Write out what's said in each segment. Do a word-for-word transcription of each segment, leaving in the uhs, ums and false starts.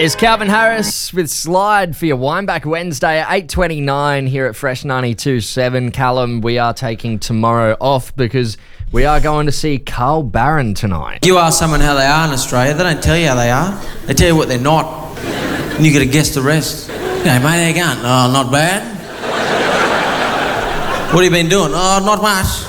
It's Calvin Harris with Slide for your Wineback Wednesday at eight twenty-nine here at Fresh ninety-two point seven. Callum, we are taking tomorrow off because we are going to see Carl Barron tonight. You ask someone how they are in Australia, they don't tell you how they are. They tell you what they're not, and you got to guess the rest. Hey, mate, how you going? Oh, not bad. What have you been doing? Oh, not much.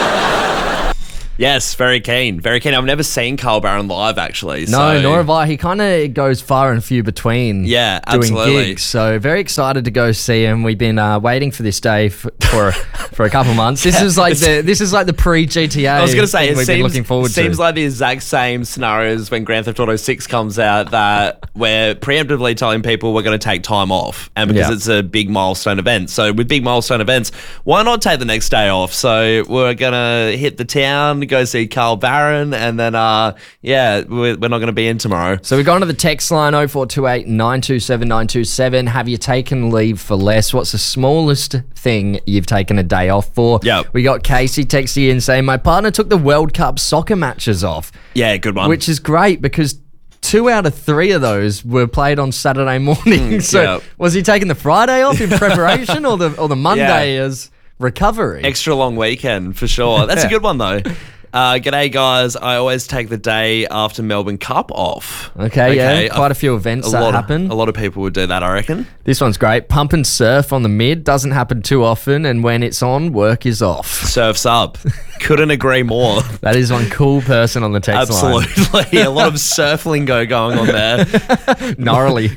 Yes, very keen. Very keen. I've never seen Carl Barron live, actually. No, so. nor have I. He kind of goes far and few between yeah, doing absolutely. gigs. So very excited to go see him. We've been uh, waiting for this day for for, for a couple of months. This yeah, is like the this is like the pre-G T A. I was going to say, it we've seems, been looking forward seems to. like the exact same scenarios when Grand Theft Auto six comes out, that we're preemptively telling people we're going to take time off, and because yeah. it's a big milestone event. So with big milestone events, why not take the next day off? So we're going to hit the town, go see Carl Barron, and then uh yeah we're, we're not going to be in tomorrow. So we've gone to the text line oh four two eight, nine two seven, nine two seven. Have you taken leave for less? What's the smallest thing you've taken a day off for? Yep. We got Casey texting in saying, my partner took the World Cup soccer matches off. Yeah, good one. Which is great because two out of three of those were played on Saturday morning. Mm, so yep. was he taking the Friday off in preparation or the or the Monday yeah. as recovery? Extra long weekend for sure. That's a good one though. Uh, g'day guys, I always take the day after Melbourne Cup off. Okay, okay yeah, quite a few events a that lot happen. Of, a lot of people would do that, I reckon. This one's great. Pump and surf on the mid doesn't happen too often, and when it's on, work is off. Surf's up. Couldn't agree more. That is one cool person on the text line. Absolutely. A lot of surf lingo going on there. Gnarly.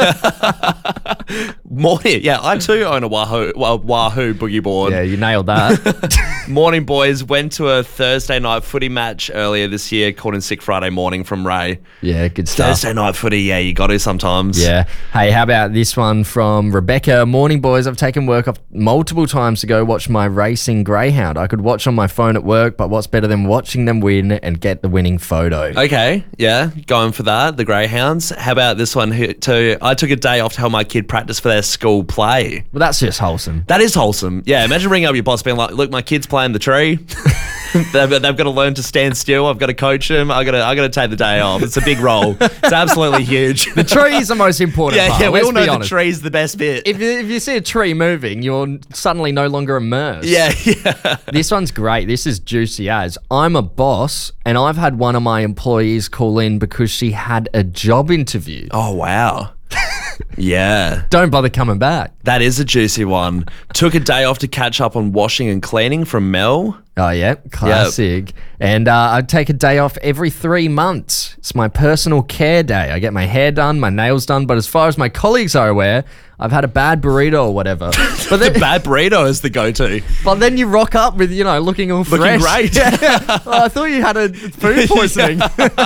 Yeah. Morning. Yeah, I too own a Wahoo, well, Wahoo boogie board. Yeah, you nailed that. Morning, boys. Went to a Thursday night footy match earlier this year, caught in sick Friday morning from Ray. Yeah, good stuff. Thursday night footy, yeah, you got to sometimes. Yeah. Hey, how about this one from Rebecca? Morning, boys. I've taken work off multiple times to go watch my racing greyhound. I could watch on my phone at work, but what's better than watching them win and get the winning photo? Okay, yeah, going for that, the greyhounds. How about this one here too? I took a day off to help my kid practice for their school play. Well, that's just wholesome. That is wholesome. Yeah, imagine ringing up your boss being like, look, my kid's playing the tree. they've, they've got to learn to stand still. I've got to coach them. I've got to, I've got to take the day off. It's a big role. It's absolutely huge. The tree is the most important yeah, part. Yeah, we Let's all know the honest. tree's the best bit. If you, if you see a tree moving, you're suddenly no longer immersed. Yeah, yeah. This one's great. This is juicy as. I'm a boss, and I've had one of my employees call in because she had a job interview. Oh, wow. Yeah. Don't bother coming back. That is a juicy one. Took a day off to catch up on washing and cleaning from Mel. Oh, yeah. Classic. Yep. And uh, I take a day off every three months. It's my personal care day. I get my hair done, my nails done. But as far as my colleagues are aware, I've had a bad burrito or whatever. But then, the bad burrito is the go-to. But then you rock up with, you know, looking all looking fresh. Great. Yeah. Well, I thought you had a food poisoning.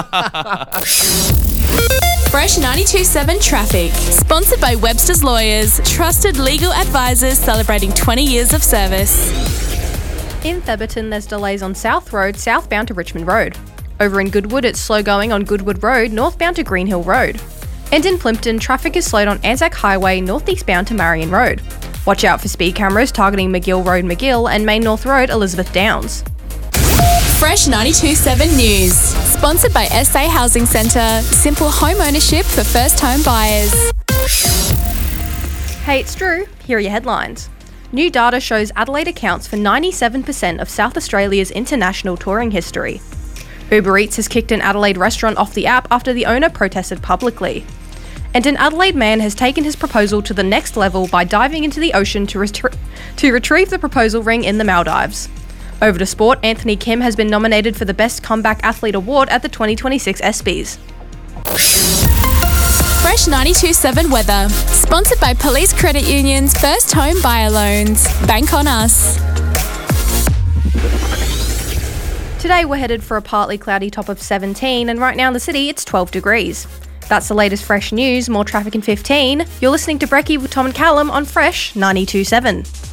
Fresh ninety-two point seven Traffic. Sponsored by Webster's Lawyers. Trusted legal advisors celebrating twenty years of service. In Theberton, there's delays on South Road, southbound to Richmond Road. Over in Goodwood, it's slow going on Goodwood Road, northbound to Green Hill Road. And in Plympton, traffic is slowed on Anzac Highway, northeastbound to Marion Road. Watch out for speed cameras targeting McGill Road, McGill, and Main North Road, Elizabeth Downs. Fresh ninety-two point seven News. Sponsored by S A Housing Centre. Simple home ownership for first home buyers. Hey, it's Drew. Here are your headlines. New data shows Adelaide accounts for ninety-seven percent of South Australia's international touring history. Uber Eats has kicked an Adelaide restaurant off the app after the owner protested publicly. And an Adelaide man has taken his proposal to the next level by diving into the ocean to, retri- to retrieve the proposal ring in the Maldives. Over to sport, Anthony Kim has been nominated for the Best Comeback Athlete Award at the twenty twenty-six ESPYs. Fresh ninety-two point seven Weather. Sponsored by Police Credit Union's First Home Buyer Loans. Bank on us. Today we're headed for a partly cloudy top of seventeen, and right now in the city it's twelve degrees. That's the latest Fresh news. More traffic in fifteen. You're listening to Brekkie with Tom and Callum on Fresh ninety-two point seven.